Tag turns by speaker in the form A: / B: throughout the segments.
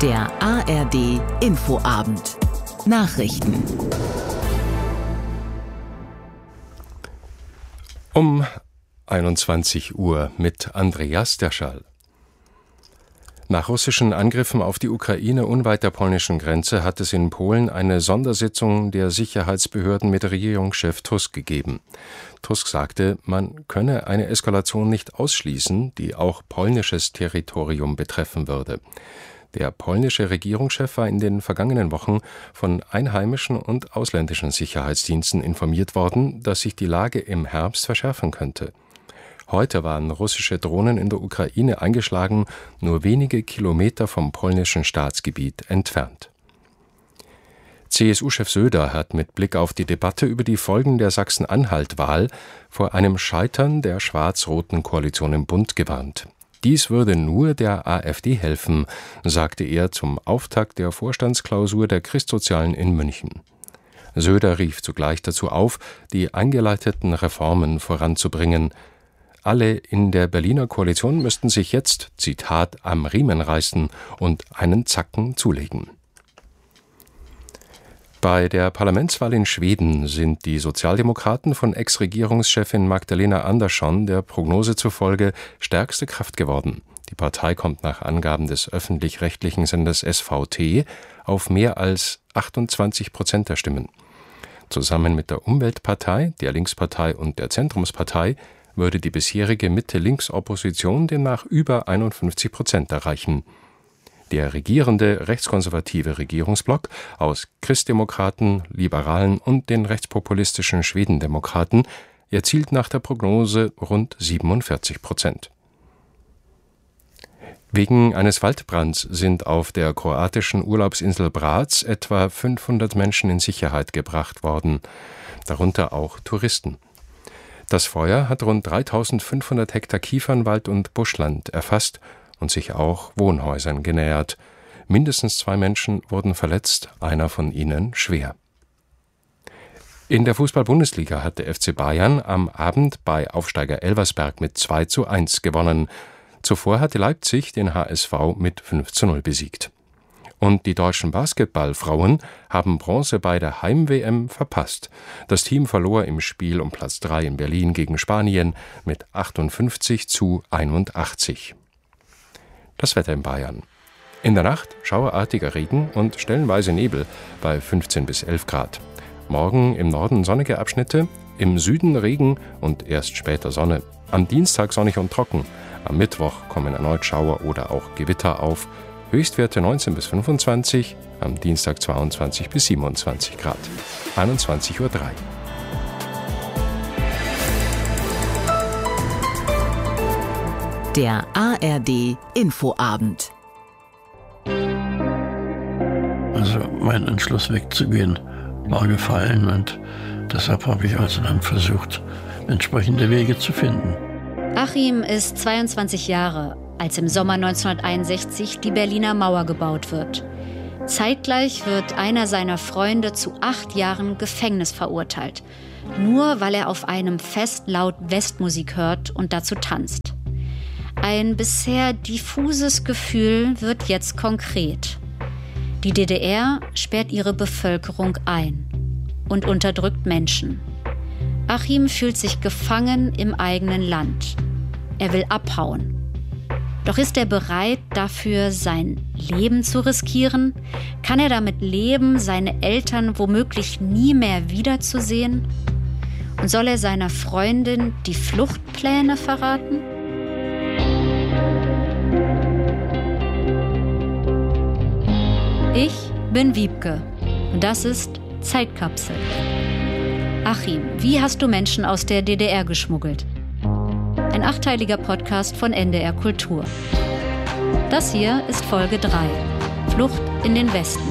A: Der ARD Infoabend. Nachrichten.
B: Um 21 Uhr mit Andreas Derschall. Nach russischen Angriffen auf die Ukraine unweit der polnischen Grenze hat es in Polen eine Sondersitzung der Sicherheitsbehörden mit Regierungschef Tusk gegeben. Tusk sagte, man könne eine Eskalation nicht ausschließen, die auch polnisches Territorium betreffen würde. Der polnische Regierungschef war in den vergangenen Wochen von einheimischen und ausländischen Sicherheitsdiensten informiert worden, dass sich die Lage im Herbst verschärfen könnte. Heute waren russische Drohnen in der Ukraine eingeschlagen, nur wenige Kilometer vom polnischen Staatsgebiet entfernt. CSU-Chef Söder hat mit Blick auf die Debatte über die Folgen der Sachsen-Anhalt-Wahl vor einem Scheitern der schwarz-roten Koalition im Bund gewarnt. Dies würde nur der AfD helfen, sagte er zum Auftakt der Vorstandsklausur der Christsozialen in München. Söder rief zugleich dazu auf, die eingeleiteten Reformen voranzubringen. Alle in der Berliner Koalition müssten sich jetzt, Zitat, am Riemen reißen und einen Zacken zulegen. Bei der Parlamentswahl in Schweden sind die Sozialdemokraten von Ex-Regierungschefin Magdalena Andersson der Prognose zufolge stärkste Kraft geworden. Die Partei kommt nach Angaben des öffentlich-rechtlichen Senders SVT auf mehr als 28% der Stimmen. Zusammen mit der Umweltpartei, der Linkspartei und der Zentrumspartei würde die bisherige Mitte-Links-Opposition demnach über 51% erreichen. Der regierende rechtskonservative Regierungsblock aus Christdemokraten, Liberalen und den rechtspopulistischen Schwedendemokraten erzielt nach der Prognose rund 47%. Wegen eines Waldbrands sind auf der kroatischen Urlaubsinsel Brač etwa 500 Menschen in Sicherheit gebracht worden, darunter auch Touristen. Das Feuer hat rund 3500 Hektar Kiefernwald und Buschland erfasst und sich auch Wohnhäusern genähert. Mindestens 2 Menschen wurden verletzt, einer von ihnen schwer. In der Fußball-Bundesliga hat der FC Bayern am Abend bei Aufsteiger Elversberg mit 2:1 gewonnen. Zuvor hatte Leipzig den HSV mit 5:0 besiegt. Und die deutschen Basketballfrauen haben Bronze bei der Heim-WM verpasst. Das Team verlor im Spiel um Platz 3 in Berlin gegen Spanien mit 58:81. Das Wetter in Bayern. In der Nacht schauerartiger Regen und stellenweise Nebel bei 15 bis 11 Grad. Morgen im Norden sonnige Abschnitte, im Süden Regen und erst später Sonne. Am Dienstag sonnig und trocken. Am Mittwoch kommen erneut Schauer oder auch Gewitter auf. Höchstwerte 19 bis 25, am Dienstag 22 bis 27 Grad. 21:03 Uhr.
A: Der ARD Infoabend.
C: Also mein Entschluss wegzugehen war gefallen und deshalb habe ich also dann versucht, entsprechende Wege zu finden.
D: Achim ist 22 Jahre, als im Sommer 1961 die Berliner Mauer gebaut wird. Zeitgleich wird einer seiner Freunde zu 8 Jahren Gefängnis verurteilt, nur weil er auf einem Fest laut Westmusik hört und dazu tanzt. Ein bisher diffuses Gefühl wird jetzt konkret. Die DDR sperrt ihre Bevölkerung ein und unterdrückt Menschen. Achim fühlt sich gefangen im eigenen Land. Er will abhauen. Doch ist er bereit, dafür sein Leben zu riskieren? Kann er damit leben, seine Eltern womöglich nie mehr wiederzusehen? Und soll er seiner Freundin die Fluchtpläne verraten? Ich bin Wiebke und das ist Zeitkapsel. Achim, wie hast du Menschen aus der DDR geschmuggelt? Ein 8-teiliger Podcast von NDR Kultur. Das hier ist Folge 3, Flucht in den Westen.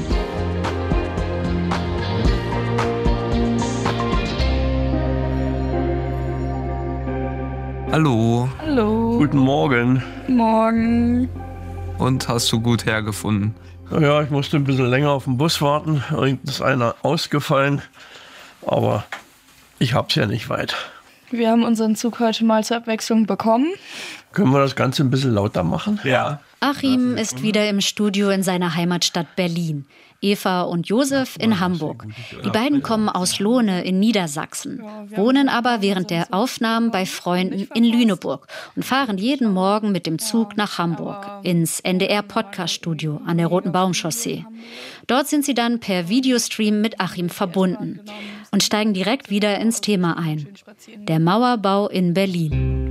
E: Hallo.
F: Hallo.
C: Guten Morgen.
F: Morgen.
E: Und hast du gut hergefunden?
C: Ja, ich musste ein bisschen länger auf den Bus warten. Irgend ist einer ausgefallen. Aber ich hab's ja nicht weit.
F: Wir haben unseren Zug heute mal zur Abwechslung bekommen.
C: Können wir das Ganze ein bisschen lauter machen?
E: Ja.
D: Achim ist wieder im Studio in seiner Heimatstadt Berlin. Eva und Josef in Hamburg. Die beiden kommen aus Lohne in Niedersachsen, wohnen aber während der Aufnahmen bei Freunden in Lüneburg und fahren jeden Morgen mit dem Zug nach Hamburg ins NDR-Podcast-Studio an der Roten Baumchaussee. Dort sind sie dann per Videostream mit Achim verbunden und steigen direkt wieder ins Thema ein. Der Mauerbau in Berlin.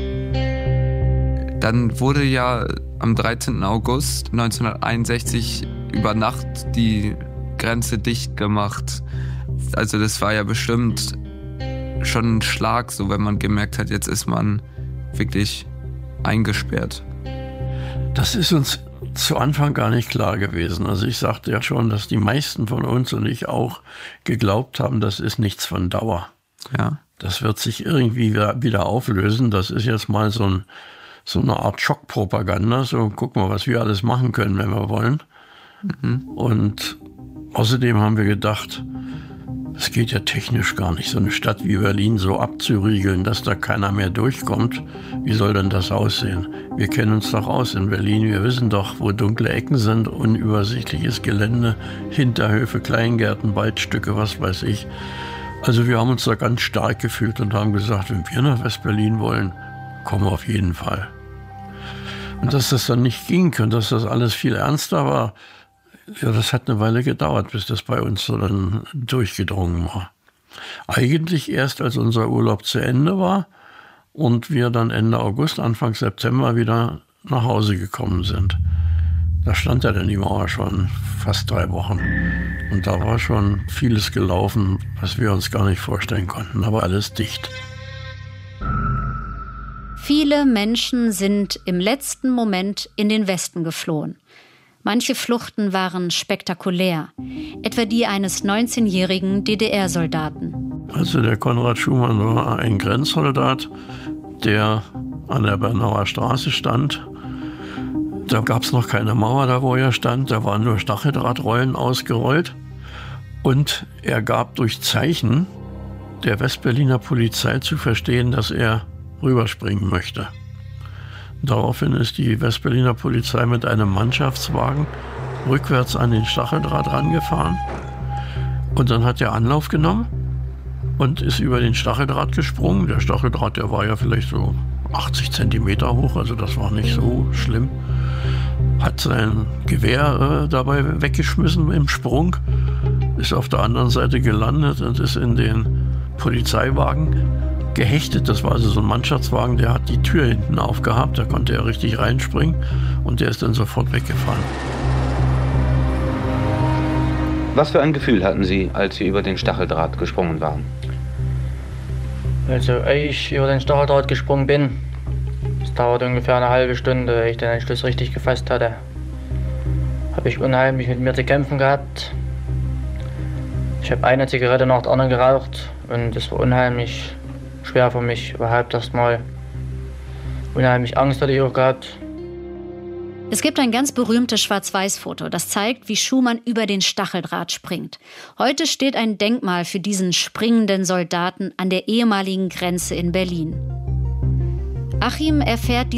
E: Dann wurde ja am 13. August 1961 über Nacht die Grenze dicht gemacht. Also das war ja bestimmt schon ein Schlag, so wenn man gemerkt hat, jetzt ist man wirklich eingesperrt.
C: Das ist uns zu Anfang gar nicht klar gewesen. Also ich sagte ja schon, dass die meisten von uns und ich auch geglaubt haben, das ist nichts von Dauer.
E: Ja.
C: Das wird sich irgendwie wieder auflösen. Das ist jetzt mal so eine Art Schockpropaganda. So, guck mal, was wir alles machen können, wenn wir wollen. Und außerdem haben wir gedacht, es geht ja technisch gar nicht, so eine Stadt wie Berlin so abzuriegeln, dass da keiner mehr durchkommt. Wie soll denn das aussehen? Wir kennen uns doch aus in Berlin. Wir wissen doch, wo dunkle Ecken sind, unübersichtliches Gelände, Hinterhöfe, Kleingärten, Waldstücke, was weiß ich. Also wir haben uns da ganz stark gefühlt und haben gesagt, wenn wir nach West-Berlin wollen, kommen wir auf jeden Fall. Und dass das dann nicht ging und dass das alles viel ernster war, ja, das hat eine Weile gedauert, bis das bei uns so dann durchgedrungen war. Eigentlich erst, als unser Urlaub zu Ende war und wir dann Ende August, Anfang September wieder nach Hause gekommen sind. Da stand ja dann die Mauer schon fast 3 Wochen. Und da war schon vieles gelaufen, was wir uns gar nicht vorstellen konnten, aber alles dicht.
D: Viele Menschen sind im letzten Moment in den Westen geflohen. Manche Fluchten waren spektakulär, etwa die eines 19-jährigen DDR-Soldaten.
C: Also der Konrad Schumann war ein Grenzsoldat, der an der Bernauer Straße stand. Da gab es noch keine Mauer, da wo er stand, da waren nur Stacheldrahtrollen ausgerollt. Und er gab durch Zeichen der Westberliner Polizei zu verstehen, dass er rüberspringen möchte. Daraufhin ist die Westberliner Polizei mit einem Mannschaftswagen rückwärts an den Stacheldraht rangefahren. Und dann hat er Anlauf genommen und ist über den Stacheldraht gesprungen. Der Stacheldraht, der war ja vielleicht so 80 Zentimeter hoch, also das war nicht so schlimm. Hat sein Gewehr dabei weggeschmissen im Sprung, ist auf der anderen Seite gelandet und ist in den Polizeiwagen gehechtet. Das war also so ein Mannschaftswagen, der hat die Tür hinten aufgehabt, da konnte er richtig reinspringen und der ist dann sofort weggefahren.
F: Was für ein Gefühl hatten Sie, als Sie über den Stacheldraht gesprungen waren?
G: Also, als ich über den Stacheldraht gesprungen bin, es dauerte ungefähr eine halbe Stunde, ehe ich den Entschluss richtig gefasst hatte. Habe ich unheimlich mit mir zu kämpfen gehabt. Ich habe eine Zigarette nach der anderen geraucht und es war unheimlich schwer für mich überhaupt erstmal. Unheimlich Angst hatte ich auch gehabt.
D: Es gibt ein ganz berühmtes Schwarz-Weiß-Foto, das zeigt, wie Schumann über den Stacheldraht springt. Heute steht ein Denkmal für diesen springenden Soldaten an der ehemaligen Grenze in Berlin. Achim erfährt